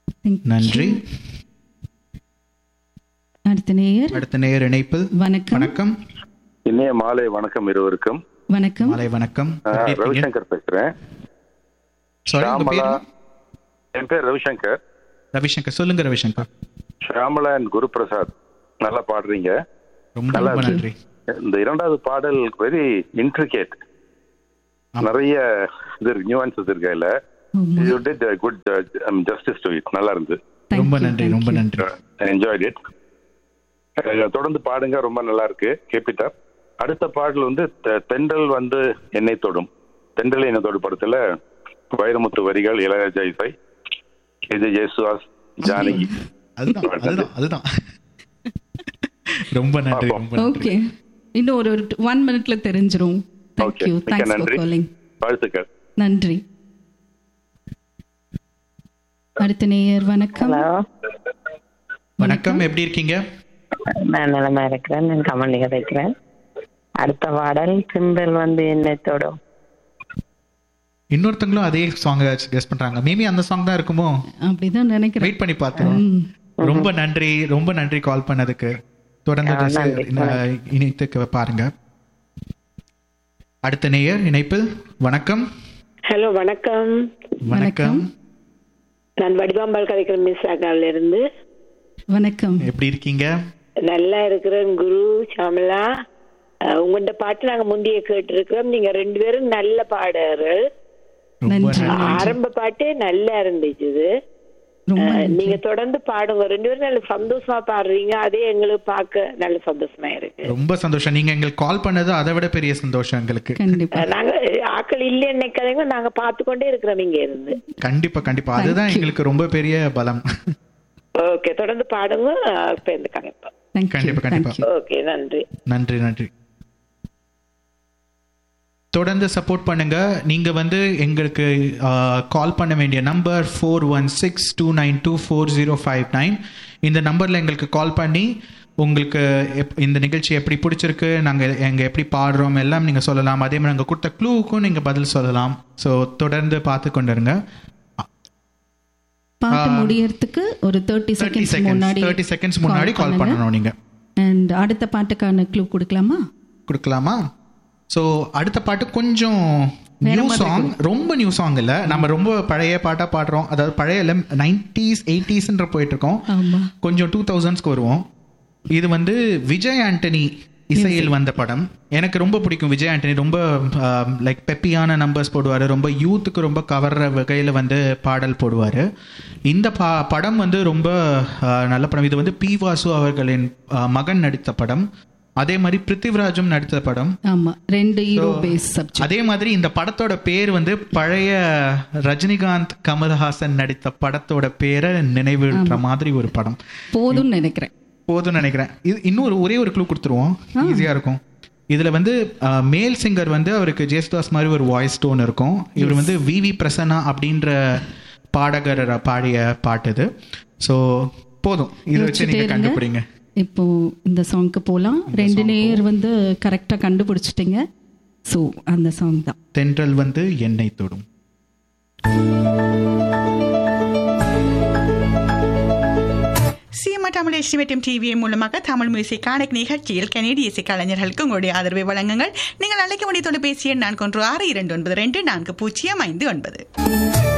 நன்றி. அடுத்த நேயர் இணைப்பில். வணக்கம். இனிய மாலை வணக்கம் இருவருக்கும். வணக்கம். மாலை வணக்கம். ரவிசங்கர் பேசுறேன். என் பேர் ரவிசங்கர். ரவிசங்கர் சொல்லுங்க. ரவிசங்கர். ஷியாமலா அண்ட் குரு பிரசாத் நல்லா பாடுறீங்க. ரொம்ப நன்றி. இந்த இரண்டாவது பாடல் வெரி இன்ட்ரிகேட், நிறைய நியூஆன்சஸ் இருக்கு. இல்ல you did a good justice to it. நல்லா இருந்துச்சு. ரொம்ப நன்றி. I enjoyed it. தொடர்ந்து பாடுங்க, ரொம்ப நல்லா இருக்கு. keep it up. அடுத்த பாடல் வந்து தென்றல் வந்து என்னை தொடும். தென்றல் என்னை தொடும் படத்துல வைரமுத்து வரிகள், இளையராஜா இசை, இது ஜேசுதாஸ், ஜானகி. அதுதான். ரொம்ப நன்றி. ஓகே, இன்னும் ஒரு 1 மினிட்ல தெரிஞ்சிரும். Thank you. Thanks for calling. வாழ்த்துக்கள். நன்றி. அடுத்த நேயர். வணக்கம். வணக்கம். எப்படி இருக்கீங்க? நான் நலமா இருக்கிறேன். நான் கமலிகா பேசுறேன். அடுத்த பாடல் தென்றல் வந்து என்னை தொடும். இன்னொருத்தங்களும் அதே சாங் கெஸ் பண்றாங்க. மேபி அந்த சாங் தான் இருக்குமோ அப்படிதான் நினைக்கிறேன். வெயிட் பண்ணி பார்த்தோம். ரொம்ப நன்றி கால் பண்ணதுக்கு. தொடர்ந்து இணைத்துக்கு பாருங்க. அடுத்த நேயர் இணைப்பில். வணக்கம். ஹலோ, வணக்கம். வணக்கம். நான் வடிவாம்பாள் கதைக்கிறேன், மிஸ் ஆகால இருந்து. வணக்கம். எப்படி இருக்கீங்க? நல்லா இருக்கிறேன் குரு, ஷாமலா. உங்கள்கிட்ட பாட்டு நாங்க முந்தைய கேட்டு இருக்கிறோம். நீங்க 2 பேரும் நல்ல பாடகர்கள். ஆரம்ப பாட்டே நல்லா இருந்துச்சு. நீங்க தொடர்ந்து பாடுங்க. 2 பேரும் நல்ல சந்தோஷமா பாடுறீங்க. அதே எங்களுக்கு பார்க்க நல்ல சந்தோஷமா இருக்கு. ரொம்ப சந்தோஷம். நீங்க எங்களுக்கு கால் பண்ணது அதை விட பெரிய சந்தோஷம் எங்களுக்கு. நாங்க ஆக்கள் இல்ல நினைக்காதீங்க, நாங்க பார்த்துக்கொண்டே இருக்கிறோம் இங்க இருந்து. கண்டிப்பா அதுதான் எங்களுக்கு ரொம்ப பெரிய பலம். ஓகே, தொடர்ந்து பாடுங்க. கண்டிப்பா. ஓகே, நன்றி. தொடர்ந்து சப்போர்ட் பண்ணுங்க. நீங்க வந்து எங்களுக்கு கால் பண்ண வேண்டிய நம்பர் 4162924059. இந்த நம்பர்ல எங்களுக்கு கால் பண்ணி உங்களுக்கு இந்த நிகழ்ச்சி எப்படி பிடிச்சிருக்கு, எங்க எப்படி பாடுறோம் எல்லாம் நீங்க சொல்லலாம். அதே மாதிரி நாங்கள் கொடுத்த க்ளூவுக்கும் நீங்க பதில் சொல்லலாம். ஸோ தொடர்ந்து பார்த்து கொண்டிருங்க. பாட்டு முடியறதுக்கு ஒரு 30 செகண்ட்ஸ் முன்னாடி கால் பண்ணணும் நீங்க. அண்ட் அடுத்த பாட்டுக்கான க்ளூ கொடுக்கலாமா? ஸோ அடுத்த பாட்டு கொஞ்சம் நியூ சாங். ரொம்ப நியூ சாங் இல்லை, நம்ம ரொம்ப பழைய பாட்டாக பாடுறோம். அதாவது பழைய 90s 80s போயிட்டு இருக்கோம். கொஞ்சம் 2000s வருவோம். இது வந்து விஜய் ஆண்டனி இசையில் வந்த படம். எனக்கு ரொம்ப பிடிக்கும் விஜய் ஆண்டனி. ரொம்ப லைக் பெப்பியான நம்பர்ஸ் போடுவார். ரொம்ப யூத்துக்கு ரொம்ப கவர்ற வகையில் வந்து பாடல் போடுவார். இந்த படம் வந்து ரொம்ப நல்ல படம். இது வந்து பி வாசு அவர்களின் மகன் நடித்த படம். அதே மாதிரி பிருத்திவிராஜும் நடித்த படம். அதே மாதிரி இந்த படத்தோட பேர் வந்து பழைய ரஜினிகாந்த் கமல்ஹாசன் நடித்த படத்தோட பேரை நினைவுற மாதிரி ஒரு படம். போதும்னு நினைக்கிறேன். இது இன்னும் ஒரே ஒரு க்ளூ கொடுத்துருவோம், ஈஸியா இருக்கும். இதுல வந்து மேல் சிங்கர் வந்து அவருக்கு ஜேசுதாஸ் மாதிரி ஒரு வாய்ஸ் டோன் இருக்கும். இவர் வந்து வி பிரசன்னா அப்படின்ற பாடகர் பாடிய பாட்டு இது. ஸோ போதும், இதை வச்சு நீங்க கண்டுபிடிங்க. இப்போ இந்த சாங்க்கு போலாம். 2 நேயர் வந்து கரெக்டா கண்டுபிடிச்சிட்டீங்க. ஸோ அந்த சாங் தான் தென்றல் வந்து என்னை தொடும். சிஎம்ஆர் தமிழ் எஸ்டிமேட்டும் டிவியை மூலமாக தமிழ் மியூசிக் கானக் நிகழ்ச்சியில் கனேடிய இசை கலைஞர்களுக்கு உங்களுடைய ஆதரவை வழங்குங்கள். நீங்கள் அழைக்க வேண்டிய தொலைபேசி எண் 416229240559.